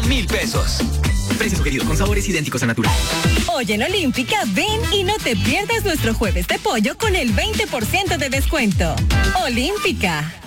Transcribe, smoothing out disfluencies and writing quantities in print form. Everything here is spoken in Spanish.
1,000 pesos. Precio sugerido con sabores idénticos a natural. Hoy en Olímpica, ven y no te pierdas nuestro jueves de pollo con el 20% de descuento. Olímpica.